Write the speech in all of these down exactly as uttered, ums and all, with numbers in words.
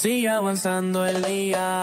sigue avanzando el día.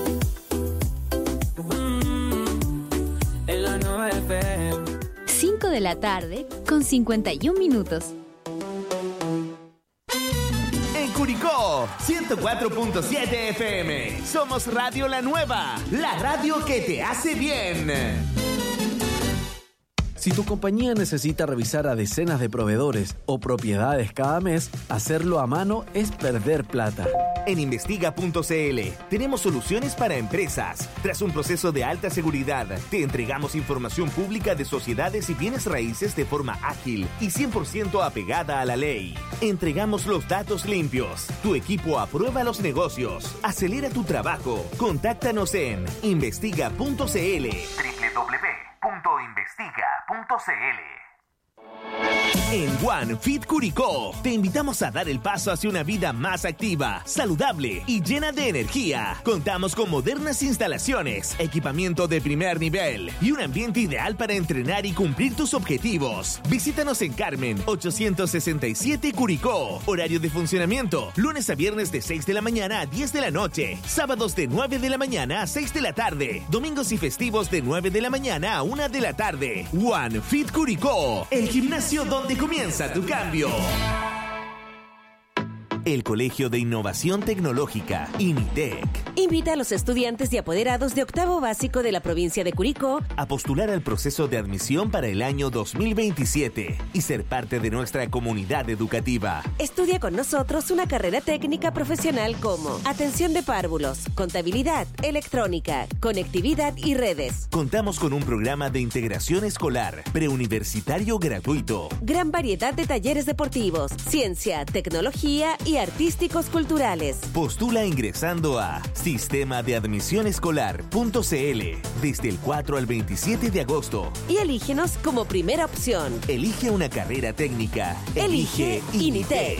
Mm, en la nueva F M. cinco de la tarde con cincuenta y un minutos. En Curicó, ciento cuatro punto siete F M. Somos Radio La Nueva, la radio que te hace bien. Si tu compañía necesita revisar a decenas de proveedores o propiedades cada mes, hacerlo a mano es perder plata. En investiga punto c l tenemos soluciones para empresas. Tras un proceso de alta seguridad, te entregamos información pública de sociedades y bienes raíces de forma ágil y cien por ciento apegada a la ley. Entregamos los datos limpios. Tu equipo aprueba los negocios. Acelera tu trabajo. Contáctanos en investiga punto c l. doble u doble u doble u punto investiga punto c l. En One Fit Curicó te invitamos a dar el paso hacia una vida más activa, saludable y llena de energía. Contamos con modernas instalaciones, equipamiento de primer nivel y un ambiente ideal para entrenar y cumplir tus objetivos. Visítanos en Carmen ochocientos sesenta y siete Curicó. Horario de funcionamiento: lunes a viernes de seis de la mañana a diez de la noche, sábados de nueve de la mañana a seis de la tarde, domingos y festivos de nueve de la mañana a una de la tarde. One Fit Curicó, el gimnasio donde comienza tu cambio. El Colegio de Innovación Tecnológica, INITEC, invita a los estudiantes y apoderados de octavo básico de la provincia de Curicó a postular al proceso de admisión para el año dos mil veintisiete y ser parte de nuestra comunidad educativa. Estudia con nosotros una carrera técnica profesional como atención de párvulos, contabilidad, electrónica, conectividad y redes. Contamos con un programa de integración escolar preuniversitario gratuito, gran variedad de talleres deportivos, ciencia, tecnología y artísticos culturales. Postula ingresando a sistema de admisión escolar punto c l desde el cuatro al veintisiete de agosto y elígenos como primera opción. Elige una carrera técnica. Elige INITEC.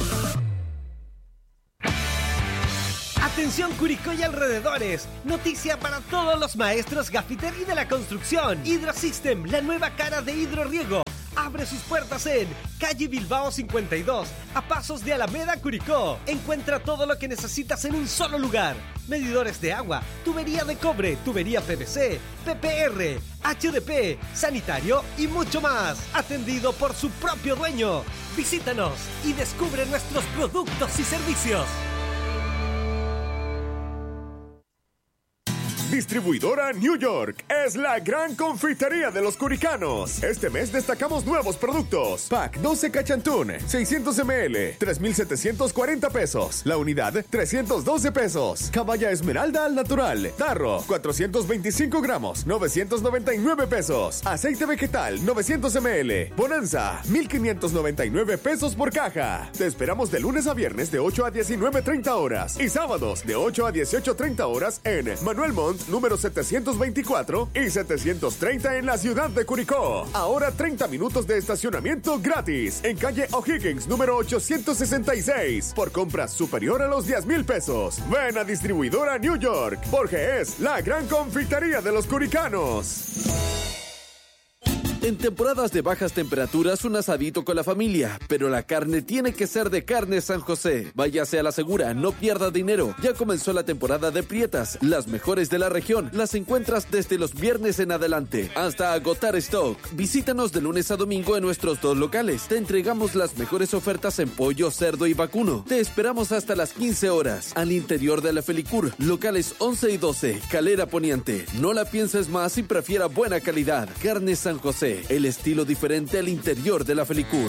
Atención Curicó y alrededores, noticia para todos los maestros gafiter y de la construcción. Hidrosystem, la nueva cara de hidroriego, abre sus puertas en calle Bilbao cincuenta y dos, a pasos de Alameda, Curicó. Encuentra todo lo que necesitas en un solo lugar: medidores de agua, tubería de cobre, tubería P V C, P P R, H D P, sanitario y mucho más. Atendido por su propio dueño. Visítanos y descubre nuestros productos y servicios. Distribuidora New York es la gran confitería de los curicanos. Este mes destacamos nuevos productos. Pack doce Cachantún, seiscientos mililitros, tres mil setecientos cuarenta pesos. La unidad, trescientos doce pesos. Caballa Esmeralda al natural. Tarro, cuatrocientos veinticinco gramos, novecientos noventa y nueve pesos. Aceite vegetal, novecientos mililitros. Bonanza, mil quinientos noventa y nueve pesos por caja. Te esperamos de lunes a viernes de ocho a diecinueve treinta horas y sábados de ocho a dieciocho treinta horas en Manuel Montt número setecientos veinticuatro y setecientos treinta en la ciudad de Curicó. Ahora treinta minutos de estacionamiento gratis en calle O'Higgins número ochocientos sesenta y seis por compras superior a los diez mil pesos. Ven a Distribuidora New York, porque es la gran confitería de los curicanos. En temporadas de bajas temperaturas, un asadito con la familia, pero la carne tiene que ser de Carne San José. Váyase a la segura, no pierda dinero. Ya comenzó la temporada de prietas, las mejores de la región. Las encuentras desde los viernes en adelante, hasta agotar stock. Visítanos de lunes a domingo en nuestros dos locales. Te entregamos las mejores ofertas en pollo, cerdo y vacuno. Te esperamos hasta las quince horas, al interior de la Felicur, locales once y doce, Calera Poniente. No la pienses más y prefiera buena calidad. Carne San José, el estilo diferente al interior de la Felicur.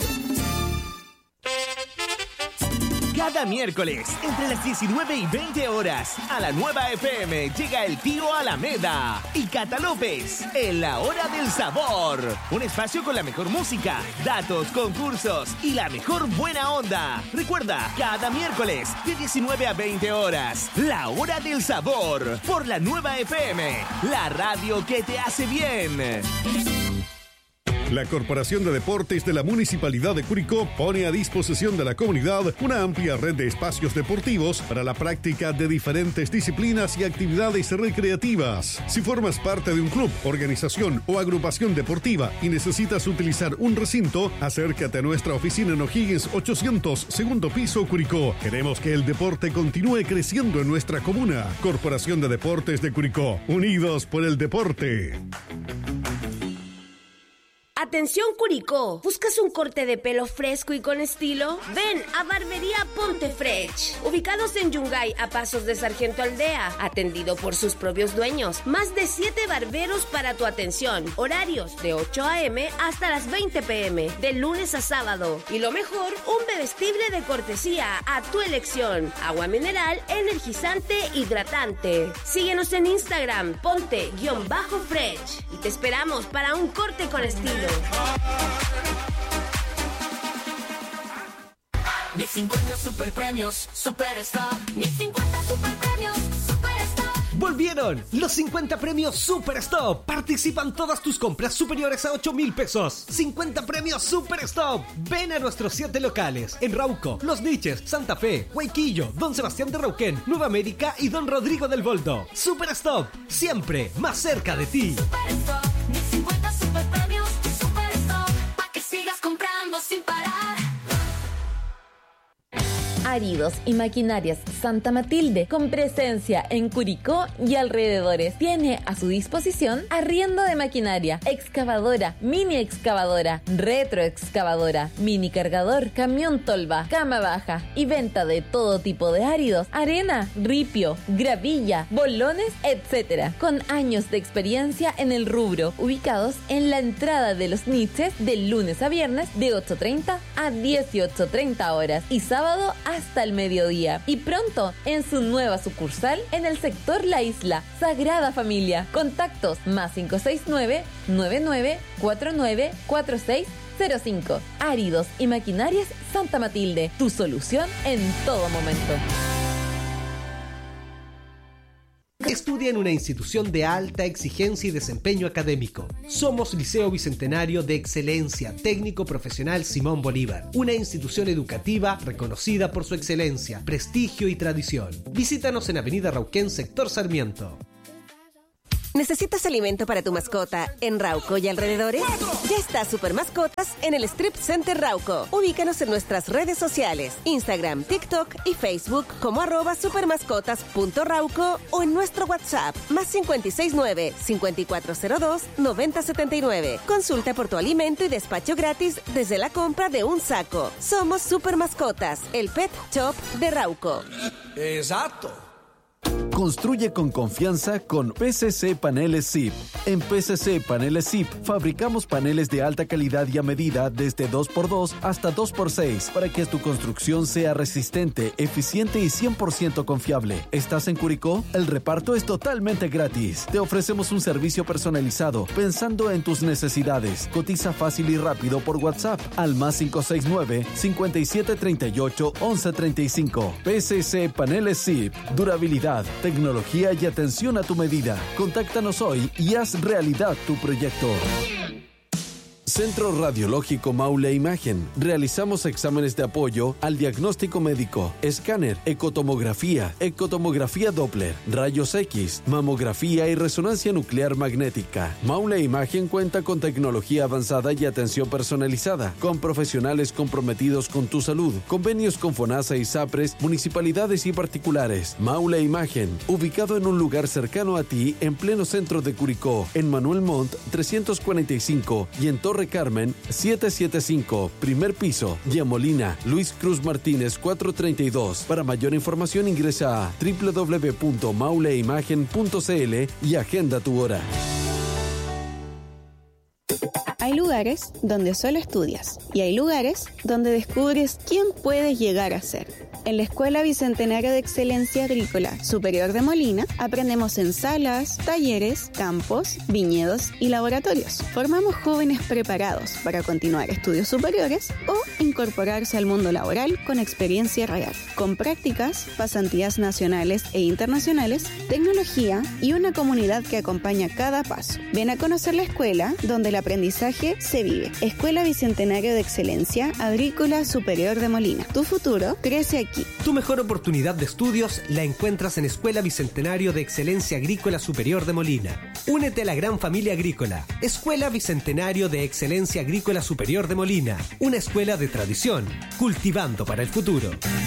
Cada miércoles, entre las diecinueve y veinte horas, a la nueva F M llega el tío Alameda y Cata López en la hora del sabor. Un espacio con la mejor música, datos, concursos y la mejor buena onda. Recuerda, cada miércoles de diecinueve a veinte horas, la hora del sabor por la nueva F M, la radio que te hace bien. La Corporación de Deportes de la Municipalidad de Curicó pone a disposición de la comunidad una amplia red de espacios deportivos para la práctica de diferentes disciplinas y actividades recreativas. Si formas parte de un club, organización o agrupación deportiva y necesitas utilizar un recinto, acércate a nuestra oficina en O'Higgins ochocientos, segundo piso, Curicó. Queremos que el deporte continúe creciendo en nuestra comuna. Corporación de Deportes de Curicó, unidos por el deporte. Atención Curicó, ¿buscas un corte de pelo fresco y con estilo? Ven a Barbería Ponte Fresh, ubicados en Yungay a pasos de Sargento Aldea, atendido por sus propios dueños. Más de siete barberos para tu atención, horarios de ocho a.m. hasta las veinte pe.eme, de lunes a sábado. Y lo mejor, un bebestible de cortesía a tu elección, agua mineral, energizante, hidratante. Síguenos en Instagram, ponte-fresh, y te esperamos para un corte con estilo. Mis cincuenta super premios, super stop. Mis cincuenta super premios, super stop. Volvieron los cincuenta premios Super Stop. Participan todas tus compras superiores a ocho mil pesos. cincuenta premios Super Stop. Ven a nuestros siete locales en Rauco, Los Niches, Santa Fe, Huayquillo, Don Sebastián de Rauquén, Nueva América y Don Rodrigo del Boldo. Super Stop, siempre más cerca de ti. Super Stop, mis cincuenta super premios, super stop. Pa' que sigas comprando sin parar. Áridos y Maquinarias Santa Matilde, con presencia en Curicó y alrededores. Tiene a su disposición arriendo de maquinaria, excavadora, mini excavadora, retroexcavadora, mini cargador, camión tolva, cama baja y venta de todo tipo de áridos, arena, ripio, gravilla, bolones, etcétera. Con años de experiencia en el rubro, ubicados en la entrada de Los Niches de lunes a viernes de ocho treinta a dieciocho treinta horas y sábado hasta el mediodía. Y pronto en su nueva sucursal en el sector La Isla, Sagrada Familia. Contactos más cinco seis nueve, nueve nueve cuatro nueve cuatro seis cero cinco. Áridos y Maquinarias Santa Matilde, tu solución en todo momento. Estudia en una institución de alta exigencia y desempeño académico. Somos Liceo Bicentenario de Excelencia Técnico Profesional Simón Bolívar, una institución educativa reconocida por su excelencia, prestigio y tradición. Visítanos en Avenida Rauquén, sector Sarmiento. ¿Necesitas alimento para tu mascota en Rauco y alrededores? Ya está Super Mascotas en el Strip Center Rauco. Ubícanos en nuestras redes sociales, Instagram, TikTok y Facebook como arroba supermascotas.rauco o en nuestro WhatsApp más cinco seis nueve, cinco cuatro cero dos, nueve cero siete nueve. Consulta por tu alimento y despacho gratis desde la compra de un saco. Somos Super Mascotas, el pet shop de Rauco. Exacto. Construye con confianza con P C C Paneles S I P. En P C C Paneles S I P fabricamos paneles de alta calidad y a medida desde dos por dos hasta dos por seis para que tu construcción sea resistente, eficiente y cien por ciento confiable. ¿Estás en Curicó? El reparto es totalmente gratis. Te ofrecemos un servicio personalizado pensando en tus necesidades. Cotiza fácil y rápido por WhatsApp al más cinco seis nueve, cinco siete tres ocho, once treinta y cinco. P C C Paneles S I P. Durabilidad, tecnología y atención a tu medida. Contáctanos hoy y haz realidad tu proyecto. Centro Radiológico Maule Imagen. Realizamos exámenes de apoyo al diagnóstico médico, escáner, ecotomografía, ecotomografía Doppler, rayos X, mamografía y resonancia nuclear magnética. Maule Imagen cuenta con tecnología avanzada y atención personalizada, con profesionales comprometidos con tu salud, convenios con FONASA y SAPRES, municipalidades y particulares. Maule Imagen, ubicado en un lugar cercano a ti en pleno centro de Curicó, en Manuel Montt trescientos cuarenta y cinco y en Torre Carmen setecientos setenta y cinco, primer piso, Yamolina, Luis Cruz Martínez cuatrocientos treinta y dos. Para mayor información ingresa a doble u doble u doble u punto mauleimagen punto c l y agenda tu hora. Hay lugares donde solo estudias y hay lugares donde descubres quién puedes llegar a ser. En la Escuela Bicentenario de Excelencia Agrícola Superior de Molina, aprendemos en salas, talleres, campos, viñedos y laboratorios. Formamos jóvenes preparados para continuar estudios superiores o incorporarse al mundo laboral con experiencia real, con prácticas, pasantías nacionales e internacionales, tecnología y una comunidad que acompaña cada paso. Ven a conocer la escuela donde el aprendizaje se vive. Escuela Bicentenario de Excelencia Agrícola Superior de Molina. Tu futuro crece aquí. Tu mejor oportunidad de estudios la encuentras en Escuela Bicentenario de Excelencia Agrícola Superior de Molina. Únete a la gran familia agrícola. Escuela Bicentenario de Excelencia Agrícola Superior de Molina. Una escuela de tradición, cultivando para el futuro.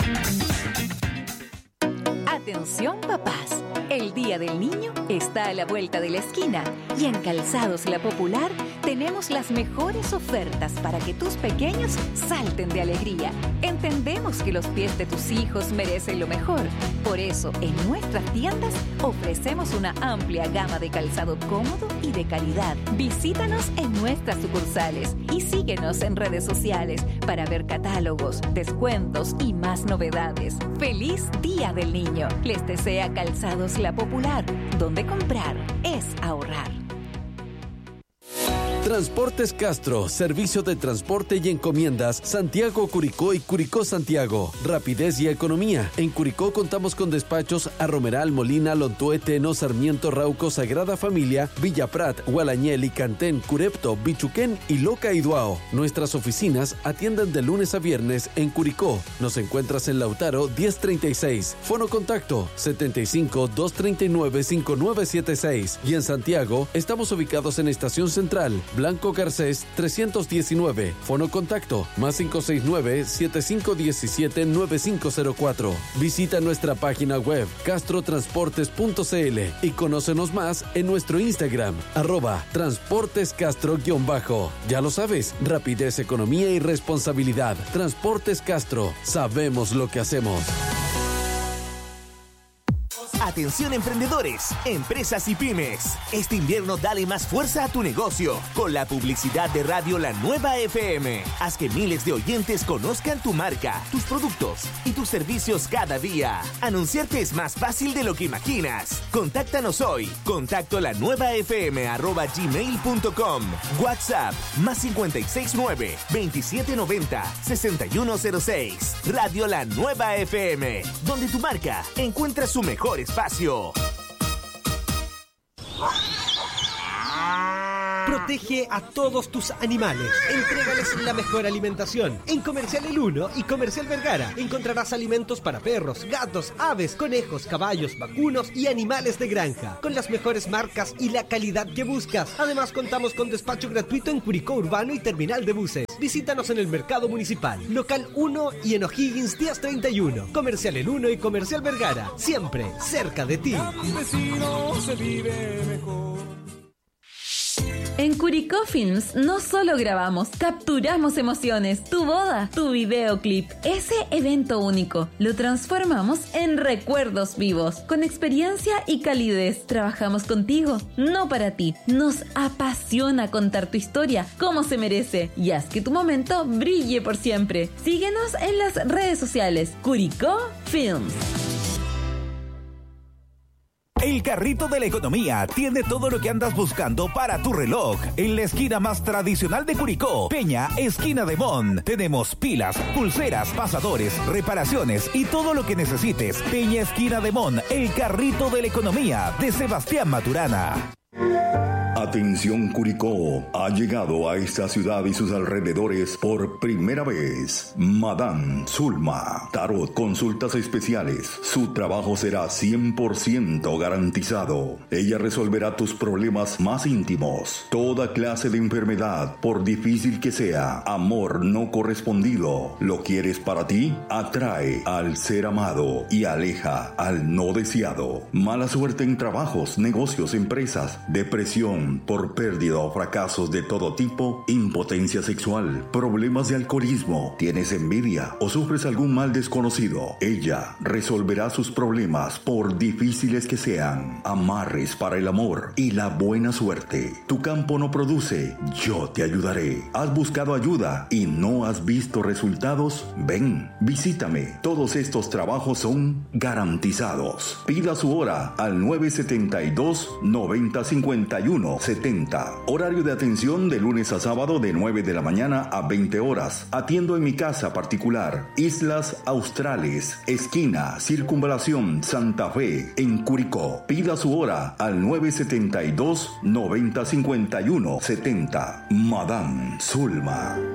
Atención papás, el Día del Niño está a la vuelta de la esquina y en Calzados La Popular tenemos las mejores ofertas para que tus pequeños salten de alegría. Entendemos que los pies de tus hijos merecen lo mejor, por eso en nuestras tiendas ofrecemos una amplia gama de calzado cómodo y de calidad. Visítanos en nuestras sucursales y síguenos en redes sociales para ver catálogos, descuentos y más novedades. ¡Feliz Día del Niño! Les desea Calzados La Popular, donde comprar es ahorrar. Transportes Castro, servicio de transporte y encomiendas, Santiago, Curicó y Curicó, Santiago. Rapidez y economía. En Curicó contamos con despachos a Romeral, Molina, Lontué, Teno, Sarmiento, Rauco, Sagrada Familia, Villa Prat, Gualañel, Cantén, Curepto, Bichuquén y Loca y Duao. Nuestras oficinas atienden de lunes a viernes en Curicó. Nos encuentras en Lautaro diez treinta y seis. Fono contacto setenta y cinco, doscientos treinta y nueve, cincuenta y nueve setenta y seis. Y en Santiago estamos ubicados en Estación Central, Blanco Garcés trescientos diecinueve. Fono contacto más cinco seis nueve, siete cinco uno siete, nueve cinco cero cuatro. Visita nuestra página web castrotransportes punto c l y conócenos más en nuestro Instagram arroba transportescastro-bajo. Ya lo sabes, rapidez, economía y responsabilidad. Transportes Castro, sabemos lo que hacemos. Atención emprendedores, empresas y pymes. Este invierno dale más fuerza a tu negocio con la publicidad de Radio La Nueva F M. Haz que miles de oyentes conozcan tu marca, tus productos y tus servicios cada día. Anunciarte es más fácil de lo que imaginas. Contáctanos hoy. Contacto la nueva f m arroba gmail punto com. WhatsApp más cincuenta y seis nueve, veintisiete noventa, sesenta y uno cero seis. Radio La Nueva F M, donde tu marca encuentra su mejor espacio. Protege a todos tus animales. Entrégales la mejor alimentación. En Comercial El Uno y Comercial Vergara encontrarás alimentos para perros, gatos, aves, conejos, caballos, vacunos y animales de granja, con las mejores marcas y la calidad que buscas. Además, contamos con despacho gratuito en Curicó Urbano y Terminal de Buses. Visítanos en el Mercado Municipal, Local uno y en O'Higgins diez treinta y uno. Comercial El Uno y Comercial Vergara, siempre cerca de ti. Se vive mejor. En Curicó Films no solo grabamos, capturamos emociones, tu boda, tu videoclip, ese evento único, lo transformamos en recuerdos vivos, con experiencia y calidez. Trabajamos contigo, no para ti. Nos apasiona contar tu historia como se merece y haz que tu momento brille por siempre. Síguenos en las redes sociales, Curicó Films. El Carrito de la Economía tiene todo lo que andas buscando para tu reloj. En la esquina más tradicional de Curicó, Peña, esquina de Mon, tenemos pilas, pulseras, pasadores, reparaciones y todo lo que necesites. Peña, esquina de Mon, el Carrito de la Economía de Sebastián Maturana. Atención Curicó, ha llegado a esta ciudad y sus alrededores por primera vez Madame Zulma, Tarot, consultas especiales. Su trabajo será cien por ciento garantizado. Ella resolverá tus problemas más íntimos, toda clase de enfermedad, por difícil que sea, amor no correspondido. ¿Lo quieres para ti? Atrae al ser amado y aleja al no deseado. Mala suerte en trabajos, negocios, empresas, depresión, por pérdida o fracasos de todo tipo, impotencia sexual, problemas de alcoholismo, tienes envidia o sufres algún mal desconocido, ella resolverá sus problemas por difíciles que sean. Amarres para el amor y la buena suerte. Tu campo no produce, yo te ayudaré. ¿Has buscado ayuda y no has visto resultados? Ven, visítame. Todos estos trabajos son garantizados. Pida su hora al nueve siete dos, noventa, cincuenta y uno, setenta. Horario de atención de lunes a sábado de nueve de la mañana a veinte horas. Atiendo en mi casa particular. Islas Australes, esquina Circunvalación Santa Fe, en Curicó. Pida su hora al nueve siete dos, noventa, cincuenta y uno, setenta. Madame Zulma.